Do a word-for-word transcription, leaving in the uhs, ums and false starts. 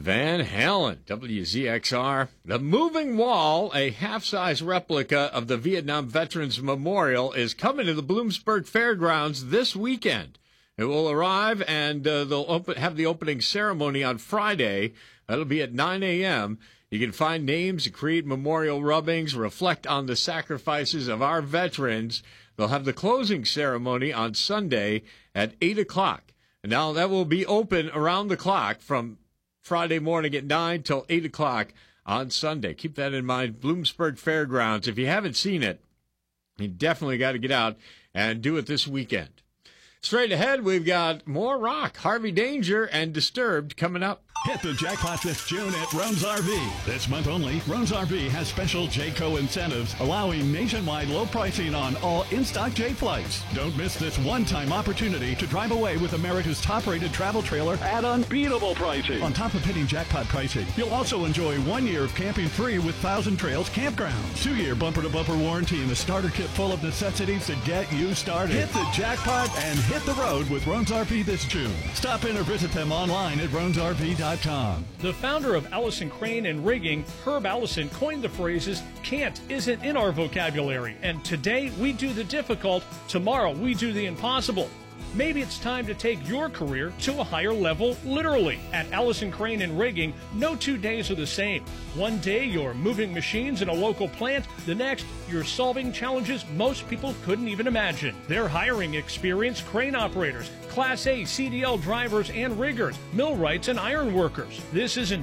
Van Halen, W Z X R. The Moving Wall, a half-size replica of the Vietnam Veterans Memorial, is coming to the Bloomsburg Fairgrounds this weekend. It will arrive, and uh, they'll open, have the opening ceremony on Friday. That'll be at nine a.m. You can find names, create memorial rubbings, reflect on the sacrifices of our veterans. They'll have the closing ceremony on Sunday at eight o'clock. And now that will be open around the clock from Friday morning at nine till eight o'clock on Sunday. Keep that in mind. Bloomsburg Fairgrounds. If you haven't seen it, you definitely got to get out and do it this weekend. Straight ahead, we've got more rock. Harvey Danger and Disturbed coming up. Hit the jackpot this June at Roan's R V. This month only, Roan's R V has special Jayco incentives, allowing nationwide low pricing on all in-stock J flights. Don't miss this one-time opportunity to drive away with America's top-rated travel trailer at unbeatable pricing. On top of hitting jackpot pricing, you'll also enjoy one year of camping free with Thousand Trails Campgrounds. Two-year bumper-to-bumper warranty and a starter kit full of necessities to get you started. Hit the jackpot and hit the road with Roan's R V this June. Stop in or visit them online at roans r v dot com. The founder of Allison Crane and Rigging, Herb Allison, coined the phrases, "Can't isn't in our vocabulary," and today we do the difficult, tomorrow we do the impossible. Maybe it's time to take your career to a higher level, literally. At Allison Crane and Rigging, no two days are the same. One day you're moving machines in a local plant, the next you're solving challenges most people couldn't even imagine. They're hiring experienced crane operators, Class A C D L drivers and riggers, millwrights and iron workers. This isn't